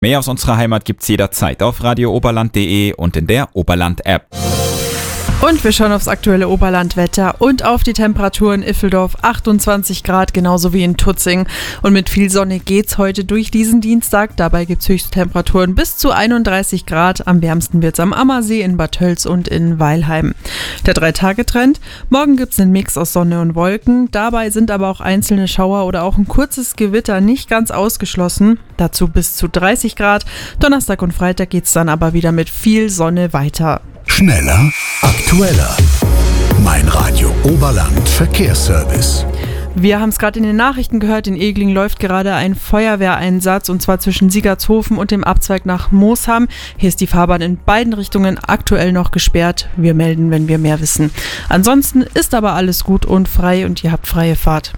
Mehr aus unserer Heimat gibt's jederzeit auf radiooberland.de und in der Oberland-App. Und wir schauen aufs aktuelle Oberlandwetter und auf die Temperaturen. Iffeldorf 28 Grad, genauso wie in Tutzing. Und mit viel Sonne geht's heute durch diesen Dienstag. Dabei gibt's Höchsttemperaturen bis zu 31 Grad. Am wärmsten wird's am Ammersee, in Bad Tölz und in Weilheim. Der 3-Tage-Trend. Morgen gibt's einen Mix aus Sonne und Wolken. Dabei sind aber auch einzelne Schauer oder auch ein kurzes Gewitter nicht ganz ausgeschlossen. Dazu bis zu 30 Grad. Donnerstag und Freitag geht's dann aber wieder mit viel Sonne weiter. Schneller, aktueller. Mein Radio Oberland Verkehrsservice. Wir haben es gerade in den Nachrichten gehört, in Egling läuft gerade ein Feuerwehreinsatz und zwar zwischen Siegertshofen und dem Abzweig nach Moosham. Hier ist die Fahrbahn in beiden Richtungen aktuell noch gesperrt. Wir melden, wenn wir mehr wissen. Ansonsten ist aber alles gut und frei und ihr habt freie Fahrt.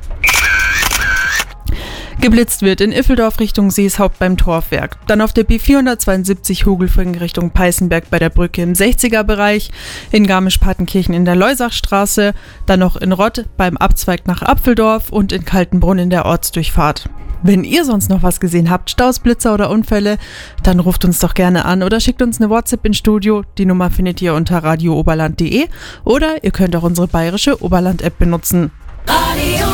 Geblitzt wird in Iffeldorf Richtung Seeshaupt beim Torfwerk. Dann auf der B472 Hogelfingen Richtung Peißenberg bei der Brücke im 60er-Bereich. In Garmisch-Partenkirchen in der Leusachstraße. Dann noch in Rott beim Abzweig nach Apfeldorf und in Kaltenbrunn in der Ortsdurchfahrt. Wenn ihr sonst noch was gesehen habt, Staus, Blitzer oder Unfälle, dann ruft uns doch gerne an oder schickt uns eine WhatsApp ins Studio. Die Nummer findet ihr unter radiooberland.de oder ihr könnt auch unsere bayerische Oberland-App benutzen. Radio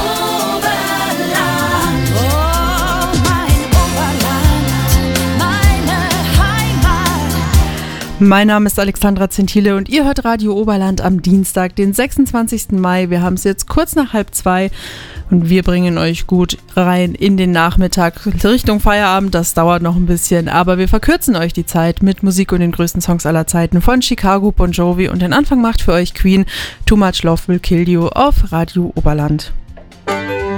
Mein Name ist Alexandra Zentile und ihr hört Radio Oberland am Dienstag, den 26. Mai. Wir haben es jetzt kurz nach 1:30 und wir bringen euch gut rein in den Nachmittag Richtung Feierabend. Das dauert noch ein bisschen, aber wir verkürzen euch die Zeit mit Musik und den größten Songs aller Zeiten von Chicago, Bon Jovi und den Anfang macht für euch Queen. Too Much Love Will Kill You auf Radio Oberland.